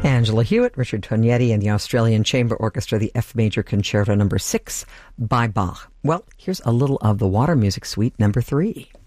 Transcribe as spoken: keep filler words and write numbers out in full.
Angela Hewitt, Richard Tognetti, and the Australian Chamber Orchestra, the F Major Concerto number six by Bach. Well, here's a little of the Water Music Suite number three.